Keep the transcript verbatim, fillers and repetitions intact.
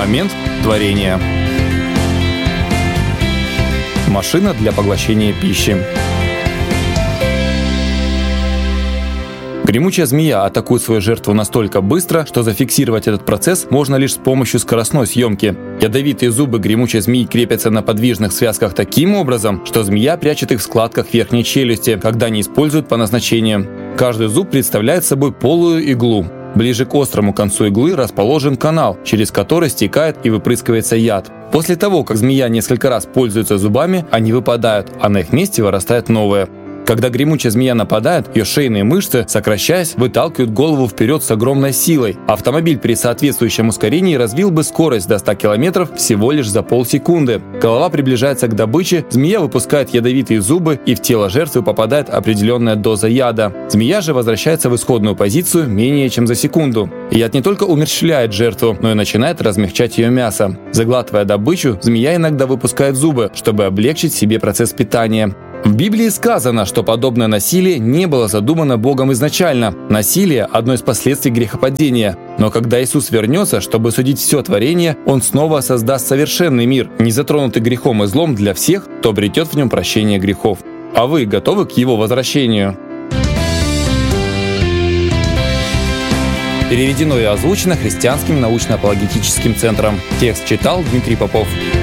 Момент творения. Машина для поглощения пищи. Гремучая змея атакует свою жертву настолько быстро, что зафиксировать этот процесс можно лишь с помощью скоростной съемки. Ядовитые зубы гремучей змеи крепятся на подвижных связках таким образом, что змея прячет их в складках верхней челюсти, когда не используют по назначению. Каждый зуб представляет собой полую иглу. Ближе к острому концу иглы расположен канал, через который стекает и выпрыскивается яд. После того, как змея несколько раз пользуется зубами, они выпадают, а на их месте вырастает новое. Когда гремучая змея нападает, ее шейные мышцы, сокращаясь, выталкивают голову вперед с огромной силой. Автомобиль при соответствующем ускорении развил бы скорость до ста километров всего лишь за полсекунды. Голова приближается к добыче, змея выпускает ядовитые зубы, и в тело жертвы попадает определенная доза яда. Змея же возвращается в исходную позицию менее чем за секунду. Яд не только умерщвляет жертву, но и начинает размягчать ее мясо. Заглатывая добычу, змея иногда выпускает зубы, чтобы облегчить себе процесс питания. В Библии сказано, что подобное насилие не было задумано Богом изначально. Насилие – одно из последствий грехопадения. Но когда Иисус вернется, чтобы судить все творение, Он снова создаст совершенный мир, не затронутый грехом и злом для всех, кто обретет в нем прощение грехов. А вы готовы к Его возвращению? Переведено и озвучено Христианским научно-апологетическим центром. Текст читал Дмитрий Попов.